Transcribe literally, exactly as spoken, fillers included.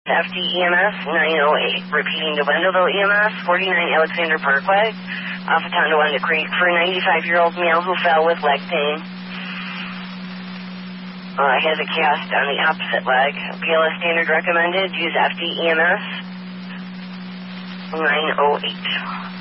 F D E M S nine oh eight. Repeating to Wendellville E M S, forty-nine Alexander Parkway, off of Tonawanda Creek, for a ninety-five-year-old male who fell with leg pain. Uh, has a cast on the opposite leg. B L S standard recommended. Use F D E M S nine oh eight.